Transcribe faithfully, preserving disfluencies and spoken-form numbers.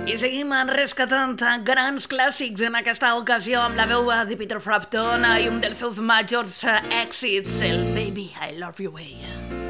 I seguim rescatant grans clàssics en aquesta ocasió amb la veu de Peter Frampton i un dels seus majors èxits, el Baby I Love You Way.